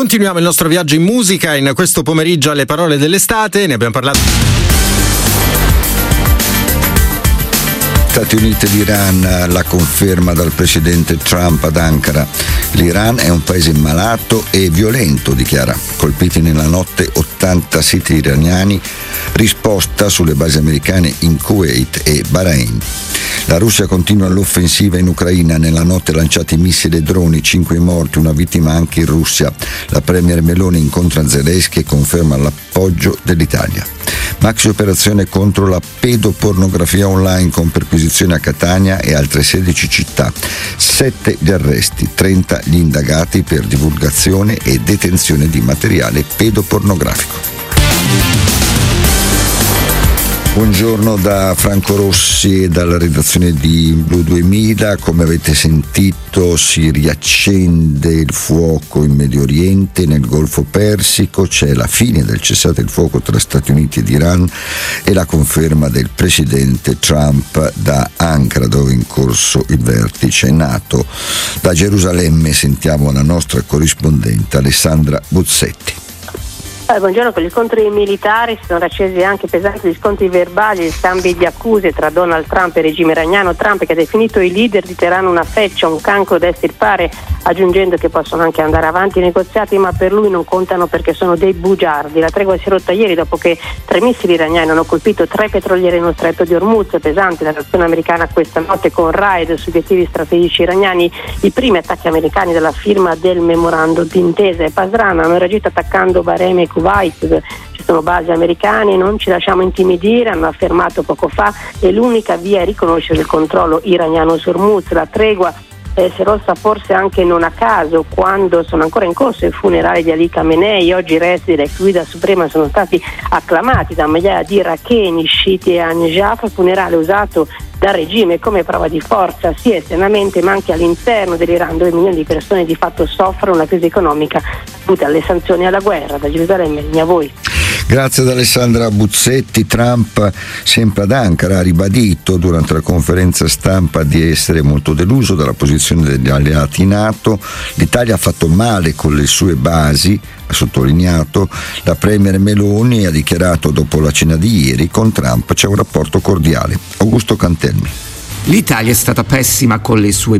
Continuiamo il nostro viaggio in musica in questo pomeriggio alle parole dell'estate, ne abbiamo parlato. Stati Uniti ed Iran, la conferma dal presidente Trump ad Ankara. L'Iran è un paese malato e violento, dichiara. Colpiti nella notte 80 siti iraniani, risposta sulle basi americane in Kuwait e Bahrain. La Russia continua l'offensiva in Ucraina, nella notte lanciati missili e droni, 5 morti, una vittima anche in Russia. La premier Meloni incontra Zelensky e conferma l'appoggio dell'Italia. Maxi operazione contro la pedopornografia online con perquisizione a Catania e altre 16 città. 7 gli arresti, 30 gli indagati per divulgazione e detenzione di materiale pedopornografico. Buongiorno da Franco Rossi e dalla redazione di Blu 2000. Come avete sentito, si riaccende il fuoco in Medio Oriente, nel Golfo Persico. C'è la fine del cessate il fuoco tra Stati Uniti ed Iran e la conferma del presidente Trump da Ankara, dove è in corso il vertice NATO. Da Gerusalemme sentiamo la nostra corrispondente Alessandra Buzzetti. Buongiorno. Con gli scontri militari si sono accesi anche pesanti scontri verbali e scambi di accuse tra Donald Trump e il regime iraniano. Trump, che ha definito i leader di Teheran una feccia, un cancro da estirpare, aggiungendo che possono anche andare avanti i negoziati, ma per lui non contano perché sono dei bugiardi. La tregua si è rotta ieri dopo che 3 missili iraniani hanno colpito 3 petroliere nello stretto di Hormuz. Pesante la reazione americana questa notte con raid su obiettivi strategici iraniani, i primi attacchi americani dalla firma del memorandum d'intesa. E Pasran hanno reagito attaccando Bahrain e Kuwait. Ci sono basi americane, non ci lasciamo intimidire, hanno affermato poco fa, e l'unica via è riconoscere il controllo iraniano su Hormuz. La tregua si è rossa forse anche non a caso, quando sono ancora in corso i funerali di Ali Khamenei. Oggi i resti della guida suprema sono stati acclamati da migliaia di iracheni, sciiti e Anjaf, funerale usato dal regime come prova di forza sia esternamente ma anche all'interno dell'Iran, dove milioni di persone di fatto soffrono la crisi economica dovuta alle sanzioni e alla guerra. Da Gerusalemme, linea a voi. Grazie ad Alessandra Buzzetti. Trump, sempre ad Ankara, ha ribadito durante la conferenza stampa di essere molto deluso dalla posizione degli alleati NATO. L'Italia ha fatto male con le sue basi, ha sottolineato. La premier Meloni ha dichiarato dopo la cena di ieri: con Trump c'è un rapporto cordiale. Augusto Cantelmi. L'Italia è stata pessima con le sue